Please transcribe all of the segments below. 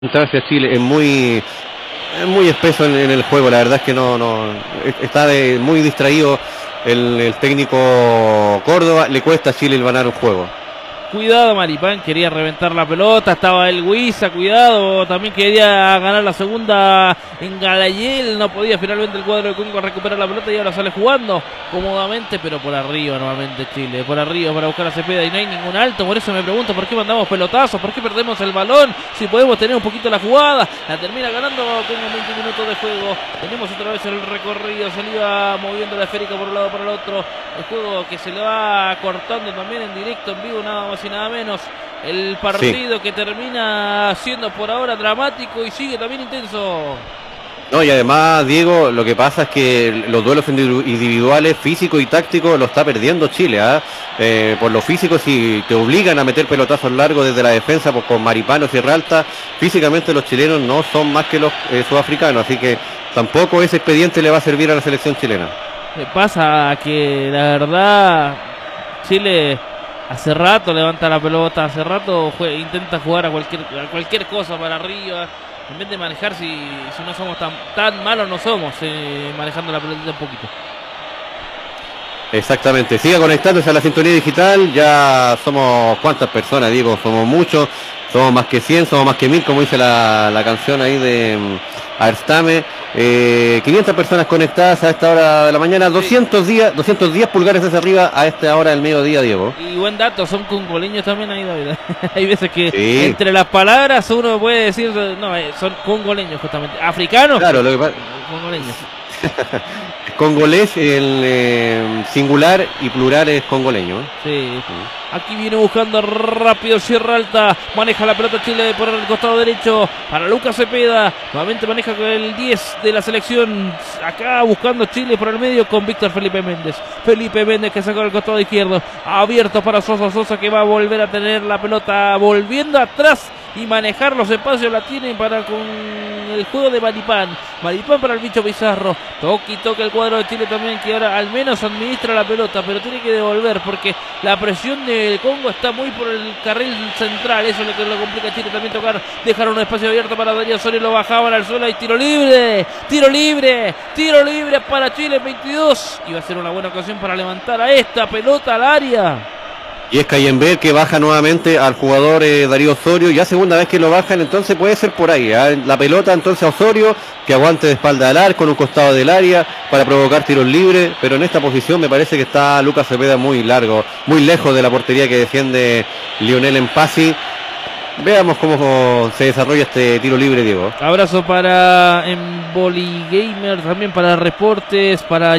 entrarse a Chile es muy espeso en el juego. La verdad es que no está muy distraído el técnico Córdoba. Le cuesta a Chile el ganar un juego. Cuidado, Maripán quería reventar la pelota, estaba el Huiza, cuidado, también quería ganar la segunda en Galayel, no podía finalmente el cuadro de Congo recuperar la pelota y ahora sale jugando cómodamente, pero por arriba nuevamente Chile, por arriba para buscar a Cepeda y no hay ningún alto. Por eso me pregunto por qué mandamos pelotazos, por qué perdemos el balón, si podemos tener un poquito la jugada. La termina ganando con 20 minutos de juego. Tenemos otra vez el recorrido, se le iba moviendo la esférica por un lado para el otro, el juego que se le va cortando también en directo, en vivo, nada más y nada menos. El partido que termina siendo por ahora dramático y sigue también intenso. No, y además, Diego, lo que pasa es que los duelos individuales, físicos y tácticos, lo está perdiendo Chile. Por lo físico, si te obligan a meter pelotazos largos desde la defensa, pues con Maripán o Sierra Alta, físicamente los chilenos no son más que los sudafricanos, así que tampoco ese expediente le va a servir a la selección chilena. Me pasa que la verdad Chile hace rato levanta la pelota, hace rato intenta jugar a cualquier cosa para arriba, en vez de manejar, si no somos tan malos no somos, manejando la pelotita un poquito. Exactamente, siga conectándose a la sintonía digital. Ya somos, ¿cuántas personas, Diego? Somos muchos, somos más que 100, somos más que 1000, como dice la canción ahí de Aerstame. 500 personas conectadas a esta hora de la mañana, 210 pulgares hacia arriba a esta hora del mediodía, Diego. Y buen dato, son congoleños también ahí, David. Hay veces que entre las palabras uno puede decir, no, son congoleños justamente, africanos. Claro, lo que pasa... Congoleños. Congolés, el singular y plural es congoleño. Sí. Aquí viene buscando rápido Sierra Alta. Maneja la pelota Chile por el costado derecho para Lucas Cepeda. Nuevamente maneja con el 10 de la selección. Acá buscando Chile por el medio con Víctor Felipe Méndez. Felipe Méndez que sacó el costado izquierdo. Abierto para Sosa que va a volver a tener la pelota volviendo atrás y manejar los espacios. La tienen para con el juego de Maripán. Maripán para el bicho Pizarro. Toca el cuadro de Chile también, que ahora al menos administra la pelota, pero tiene que devolver porque la presión del Congo está muy por el carril central. Eso es lo que lo complica a Chile también tocar. Dejaron un espacio abierto para Darío Osorio, lo bajaban al suelo y tiro libre para Chile 22. Y va a ser una buena ocasión para levantar a esta pelota al área. Y es Cayember que baja nuevamente al jugador Darío Osorio, ya segunda vez que lo bajan, entonces puede ser por ahí. La pelota entonces a Osorio, que aguante de espalda al arco, en un costado del área, para provocar tiros libres, pero en esta posición me parece que está Lucas Cepeda muy lejos de la portería que defiende Lionel Empasi. Veamos cómo se desarrolla este tiro libre, Diego. Abrazo para Emboli Gamer, también para Reportes, para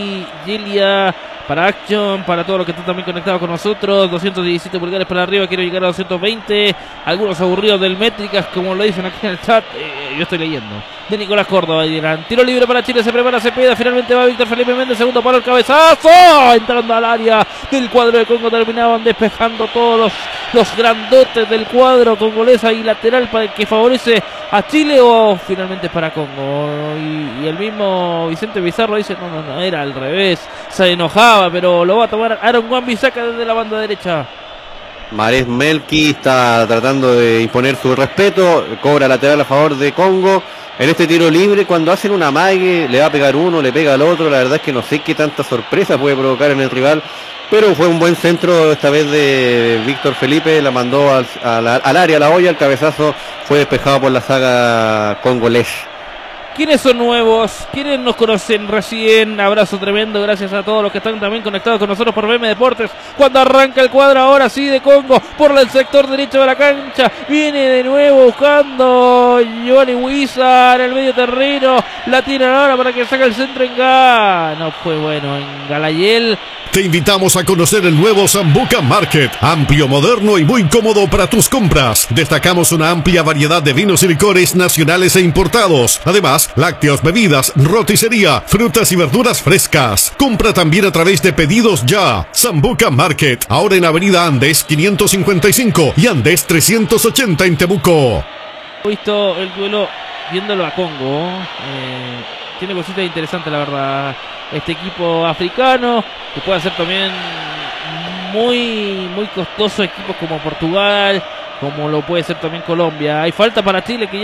Yelia, para Action, para todos los que están también conectados con nosotros. 217 pulgares para arriba, quiero llegar a 220. Algunos aburridos del Métricas, como lo dicen aquí en el chat, yo estoy leyendo. De Nicolás Córdoba dirán, tiro libre para Chile, se prepara Cepeda, finalmente va Víctor Felipe Méndez, segundo palo, el cabezazo, entrando al área del cuadro de Congo, terminaban despejando todos los grandotes del cuadro congolesa y lateral para el que favorece a Chile o finalmente para Congo. Y el mismo Vicente Pizarro dice, no, era al revés, se enojaba, pero lo va a tomar Aaron Wan-Bissaka desde la banda derecha. Marés Melqui está tratando de imponer su respeto, cobra lateral a favor de Congo. En este tiro libre, cuando hacen una amague, le va a pegar uno, le pega al otro. La verdad es que no sé qué tanta sorpresa puede provocar en el rival, pero fue un buen centro esta vez de Víctor Felipe, la mandó al área, a la olla, el cabezazo fue despejado por la saga congolés. ¿Quiénes son nuevos? ¿Quiénes nos conocen recién? Abrazo tremendo, gracias a todos los que están también conectados con nosotros por BM Deportes. Cuando arranca el cuadro ahora sí de Congo por el sector derecho de la cancha. Viene de nuevo buscando Johnny Huiza en el medio terreno. La tiran ahora para que saque el centro en no fue bueno en Galayel. Te invitamos a conocer el nuevo Sambuca Market, amplio, moderno y muy cómodo para tus compras. Destacamos una amplia variedad de vinos y licores nacionales e importados. Además, lácteos, bebidas, roticería, frutas y verduras frescas. Compra también a través de Pedidos Ya. Sambuca Market, ahora en Avenida Andes 555 y Andes 380 en Temuco. He visto el duelo viéndolo a Congo. Tiene cositas interesantes, la verdad. Este equipo africano, que puede ser también muy costoso, equipos como Portugal, como lo puede ser también Colombia. Hay falta para Chile que